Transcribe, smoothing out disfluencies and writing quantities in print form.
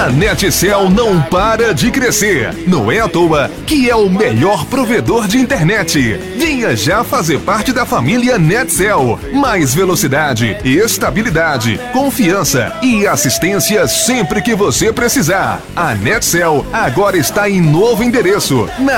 A Netcel não para de crescer. Não é à toa que é o melhor provedor de internet. Venha já fazer parte da família Netcel. Mais velocidade, estabilidade, confiança e assistência sempre que você precisar. A Netcel agora está em novo endereço, na